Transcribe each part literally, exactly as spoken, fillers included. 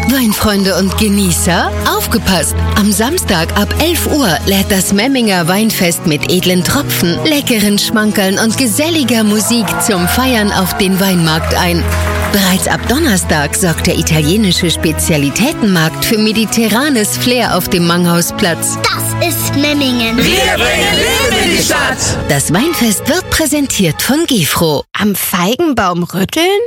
Weinfreunde und Genießer, aufgepasst! Am Samstag ab elf Uhr lädt das Memminger Weinfest mit edlen Tropfen, leckeren Schmankerln und geselliger Musik zum Feiern auf den Weinmarkt ein. Bereits ab Donnerstag sorgt der italienische Spezialitätenmarkt für mediterranes Flair auf dem Manghausplatz. Das ist Memmingen. Wir bringen Leben in die Stadt. Das Weinfest wird präsentiert von Gefro. Am Feigenbaum rütteln?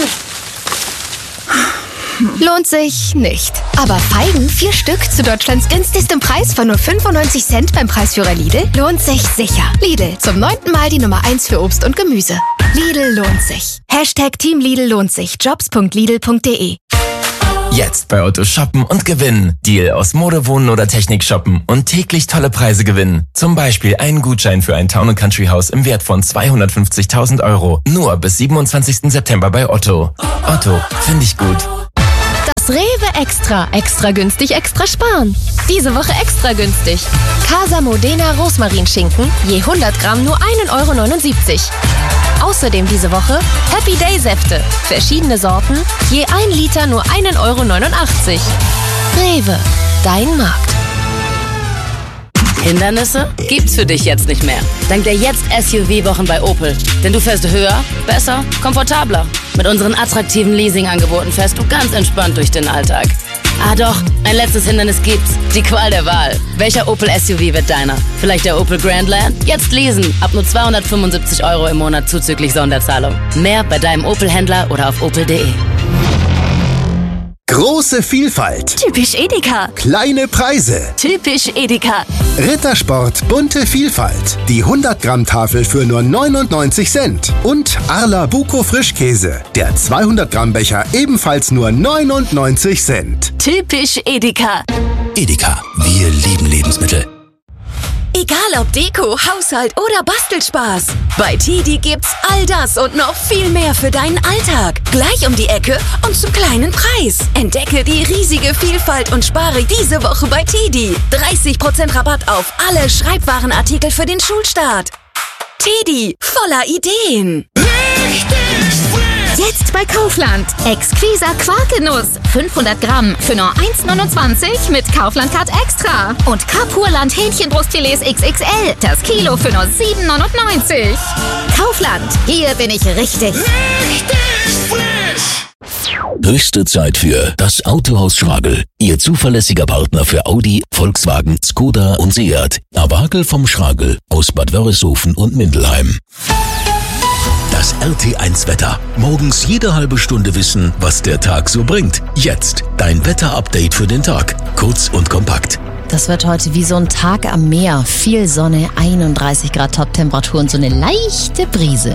Lohnt sich nicht. Aber Feigen, vier Stück zu Deutschlands günstigstem Preis von nur fünfundneunzig Cent beim Preisführer Lidl, lohnt sich sicher. Lidl, zum neunten Mal die Nummer eins für Obst und Gemüse. Lidl lohnt sich. Hashtag Team Lidl lohnt sich. Jobs punkt lidl punkt de. Jetzt bei Otto shoppen und gewinnen. Deal aus Mode, Wohnen oder Technik shoppen und täglich tolle Preise gewinnen. Zum Beispiel einen Gutschein für ein Town and Country Haus im Wert von zweihundertfünfzigtausend Euro. Nur bis siebenundzwanzigsten September bei Otto. Otto, finde ich gut. Das Rewe Extra. Extra günstig, extra sparen. Diese Woche extra günstig. Casa Modena Rosmarinschinken, je hundert Gramm nur ein Euro neunundsiebzig. Außerdem diese Woche Happy Day Säfte. Verschiedene Sorten, je ein Liter nur ein Euro neunundachtzig. Rewe, dein Markt. Hindernisse gibt's für dich jetzt nicht mehr. Dank der Jetzt-S U V-Wochen bei Opel. Denn du fährst höher, besser, komfortabler. Mit unseren attraktiven Leasing-Angeboten fährst du ganz entspannt durch den Alltag. Ah doch, ein letztes Hindernis gibt's. Die Qual der Wahl. Welcher Opel S U V wird deiner? Vielleicht der Opel Grandland? Jetzt leasen. Ab nur zweihundertfünfundsiebzig Euro im Monat zuzüglich Sonderzahlung. Mehr bei deinem Opel-Händler oder auf opel punkt de. Große Vielfalt. Typisch Edeka. Kleine Preise. Typisch Edeka. Rittersport bunte Vielfalt. Die hundert Gramm Tafel für nur neunundneunzig Cent. Und Arla Buko Frischkäse. Der zweihundert Gramm Becher ebenfalls nur neunundneunzig Cent. Typisch Edeka. Edeka. Wir lieben Lebensmittel. Egal ob Deko, Haushalt oder Bastelspaß. Bei Tidi gibt's all das und noch viel mehr für deinen Alltag. Gleich um die Ecke und zum kleinen Preis. Entdecke die riesige Vielfalt und spare diese Woche bei Tidi. dreißig Prozent Rabatt auf alle Schreibwarenartikel für den Schulstart. Tidi, voller Ideen. Jetzt bei Kaufland. Exquiser Quarkenuss. fünfhundert Gramm für nur eins neunundzwanzig mit Kaufland-Card Extra. Und Kapurland Hähnchenbrustfilets X X L. Das Kilo für nur sieben neunundneunzig. Kaufland. Hier bin ich richtig. Richtig frisch. Höchste Zeit für das Autohaus Schragel. Ihr zuverlässiger Partner für Audi, Volkswagen, Skoda und Seat. Awagel vom Schragel aus Bad Wörishofen und Mindelheim. Das R T eins Wetter. Morgens jede halbe Stunde wissen, was der Tag so bringt. Jetzt dein Wetter-Update für den Tag. Kurz und kompakt. Das wird heute wie so ein Tag am Meer. Viel Sonne, einunddreißig Grad Top-Temperatur und so eine leichte Brise.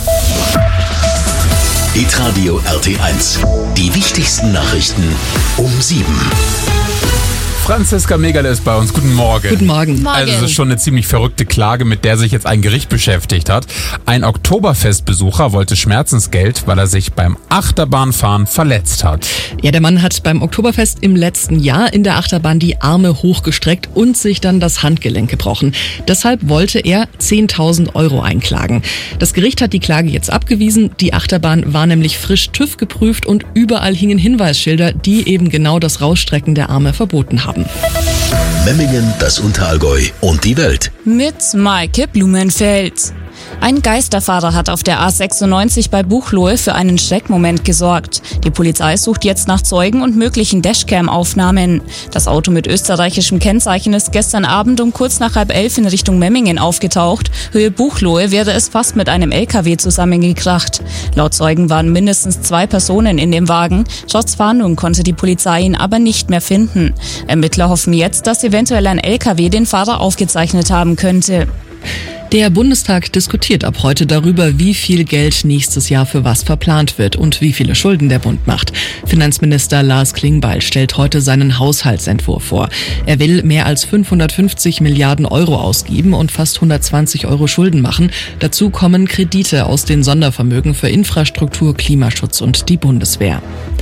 Hitradio R T eins. Die wichtigsten Nachrichten um sieben. Franziska Megale ist bei uns. Guten Morgen. Guten Morgen. Also es ist schon eine ziemlich verrückte Klage, mit der sich jetzt ein Gericht beschäftigt hat. Ein Oktoberfestbesucher wollte Schmerzensgeld, weil er sich beim Achterbahnfahren verletzt hat. Ja, der Mann hat beim Oktoberfest im letzten Jahr in der Achterbahn die Arme hochgestreckt und sich dann das Handgelenk gebrochen. Deshalb wollte er zehntausend Euro einklagen. Das Gericht hat die Klage jetzt abgewiesen. Die Achterbahn war nämlich frisch TÜV geprüft und überall hingen Hinweisschilder, die eben genau das Rausstrecken der Arme verboten haben. Memmingen, das Unterallgäu und die Welt. Mit Maike Blumenfeld. Ein Geisterfahrer hat auf der A sechsundneunzig bei Buchloe für einen Schreckmoment gesorgt. Die Polizei sucht jetzt nach Zeugen und möglichen Dashcam-Aufnahmen. Das Auto mit österreichischem Kennzeichen ist gestern Abend um kurz nach halb elf in Richtung Memmingen aufgetaucht. Höhe Buchloe wäre es fast mit einem L K W zusammengekracht. Laut Zeugen waren mindestens zwei Personen in dem Wagen. Trotz Fahndung konnte die Polizei ihn aber nicht mehr finden. Ermittler hoffen jetzt, dass eventuell ein L K W den Fahrer aufgezeichnet haben könnte. Der Bundestag diskutiert ab heute darüber, wie viel Geld nächstes Jahr für was verplant wird und wie viele Schulden der Bund macht. Finanzminister Lars Klingbeil stellt heute seinen Haushaltsentwurf vor. Er will mehr als fünfhundertfünfzig Milliarden Euro ausgeben und fast hundertzwanzig Euro Schulden machen. Dazu kommen Kredite aus den Sondervermögen für Infrastruktur, Klimaschutz und die Bundeswehr.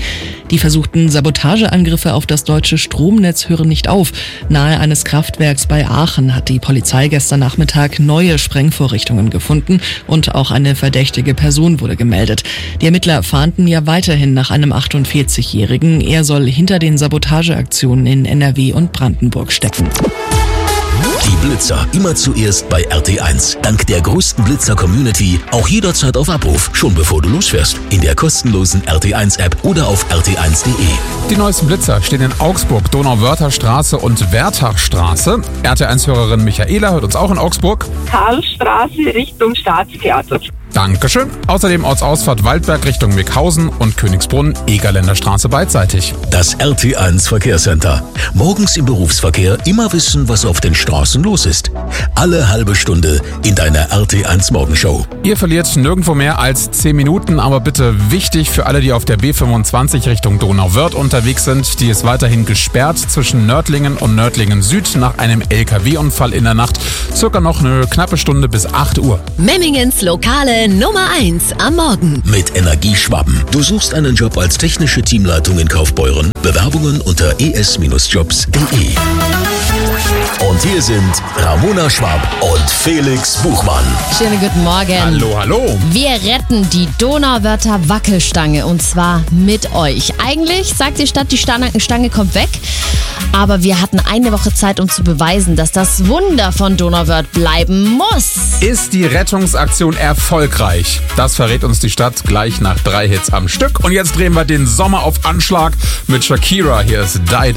Die versuchten Sabotageangriffe auf das deutsche Stromnetz hören nicht auf. Nahe eines Kraftwerks bei Aachen hat die Polizei gestern Nachmittag neue Sprengvorrichtungen gefunden und auch eine verdächtige Person wurde gemeldet. Die Ermittler fahnden ja weiterhin nach einem achtundvierzigjährigen. Er soll hinter den Sabotageaktionen in N R W und Brandenburg stecken. Die Blitzer immer zuerst bei R T eins. Dank der größten Blitzer-Community auch jederzeit auf Abruf, schon bevor du losfährst. In der kostenlosen R T eins App oder auf r t eins punkt de. Die neuesten Blitzer stehen in Augsburg, Donauwörtherstraße und Wertachstraße. R T eins-Hörerin Michaela hört uns auch in Augsburg. Karlstraße Richtung Staatstheater. Dankeschön. Außerdem Ortsausfahrt Waldberg Richtung Mickhausen und Königsbrunn, Egerländer Straße beidseitig. Das R T eins Verkehrscenter. Morgens im Berufsverkehr immer wissen, was auf den Straßen los ist. Alle halbe Stunde in deiner R T eins Morgenshow. Ihr verliert nirgendwo mehr als zehn Minuten, aber bitte wichtig für alle, die auf der B fünfundzwanzig Richtung Donauwörth unterwegs sind. Die ist weiterhin gesperrt zwischen Nördlingen und Nördlingen Süd nach einem L K W-Unfall in der Nacht. Circa noch eine knappe Stunde bis acht Uhr. Memmingens lokale Nummer eins am Morgen. Mit Energieschwaben. Du suchst einen Job als technische Teamleitung in Kaufbeuren. Bewerbungen unter e s jobs punkt de. Und hier sind Ramona Schwab und Felix Buchmann. Schönen guten Morgen. Hallo, hallo. Wir retten die Donauwörther Wackelstange und zwar mit euch. Eigentlich sagt die Stadt, die Stange, Stange kommt weg. Aber wir hatten eine Woche Zeit, um zu beweisen, dass das Wunder von Donauwörth bleiben muss. Ist die Rettungsaktion erfolgreich? Das verrät uns die Stadt gleich nach drei Hits am Stück. Und jetzt drehen wir den Sommer auf Anschlag mit Shakira. Hier ist Die Die.